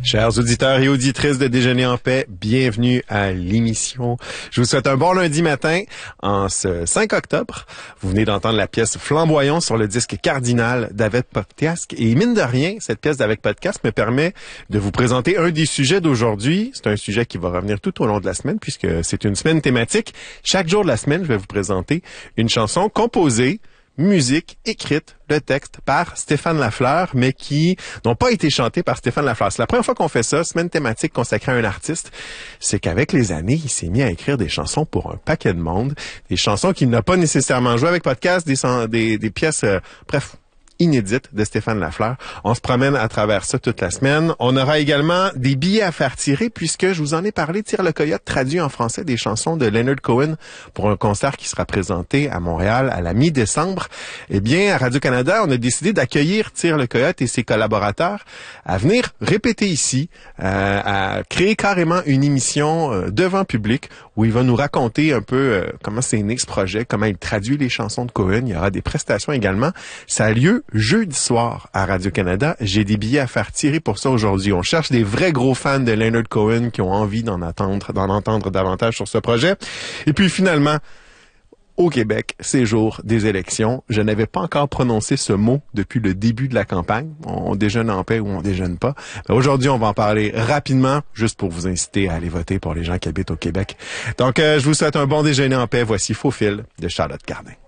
Chers auditeurs et auditrices de Déjeuner en paix, bienvenue à l'émission. Je vous souhaite un bon lundi matin en ce 5 octobre. Vous venez d'entendre la pièce Flamboyant sur le disque Cardinal d'Avec Podcast. Et mine de rien, cette pièce d'Avec Podcast me permet de vous présenter un des sujets d'aujourd'hui. C'est un sujet qui va revenir tout au long de la semaine puisque c'est une semaine thématique. Chaque jour de la semaine, je vais vous présenter une chanson composée, musique écrite, le texte par Stéphane Lafleur, mais qui n'ont pas été chantés par Stéphane Lafleur. C'est la première fois qu'on fait ça, semaine thématique consacrée à un artiste. C'est qu'avec les années, il s'est mis à écrire des chansons pour un paquet de monde, des chansons qu'il n'a pas nécessairement jouées avec podcast, des pièces, bref, inédite de Stéphane Lafleur. On se promène à travers ça toute la semaine. On aura également des billets à faire tirer puisque je vous en ai parlé. Tire le Coyote traduit en français des chansons de Leonard Cohen pour un concert qui sera présenté à Montréal à la mi-décembre. Eh bien, à Radio-Canada, on a décidé d'accueillir Tire le Coyote et ses collaborateurs à venir répéter ici, à créer carrément une émission devant public où il va nous raconter un peu comment c'est né ce projet, comment il traduit les chansons de Cohen. Il y aura des prestations également. Ça a lieu jeudi soir à Radio-Canada. J'ai des billets à faire tirer pour ça aujourd'hui. On cherche des vrais gros fans de Leonard Cohen qui ont envie d'en entendre davantage sur ce projet. Et puis finalement, au Québec, c'est jour des élections. Je n'avais pas encore prononcé ce mot depuis le début de la campagne. On déjeune en paix ou on déjeune pas. Mais aujourd'hui, on va en parler rapidement, juste pour vous inciter à aller voter pour les gens qui habitent au Québec. Donc, je vous souhaite un bon déjeuner en paix. Voici Faux Fil de Charlotte Cardin.